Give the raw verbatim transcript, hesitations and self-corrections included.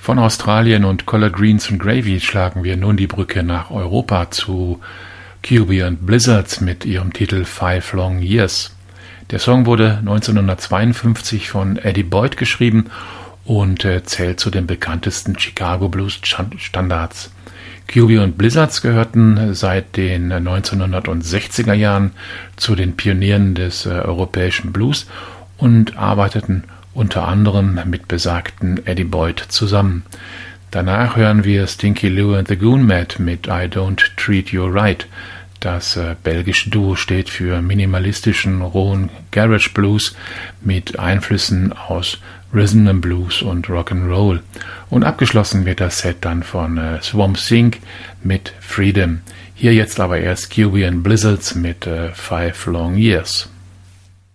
Von Australien und Collard Greens and Gravy schlagen wir nun die Brücke nach Europa zu Q B and Blizzards mit ihrem Titel Five Long Years. Der Song wurde neunzehnhundertzweiundfünfzig von Eddie Boyd geschrieben und äh, zählt zu den bekanntesten Chicago Blues Standards. Q B und Blizzards gehörten seit den neunzehnhundertsechziger Jahren zu den Pionieren des äh, europäischen Blues und arbeiteten unter anderem mit besagten Eddie Boyd zusammen. Danach hören wir Stinky Lou and the Goon Mat mit I Don't Treat You Right. Das äh, belgische Duo steht für minimalistischen, rohen Garage Blues mit Einflüssen aus Rhythm and Blues und Rock'n'Roll. Und abgeschlossen wird das Set dann von äh, Swamp Thing mit Freedom. Hier jetzt aber erst Q B and Blizzards mit äh, Five Long Years.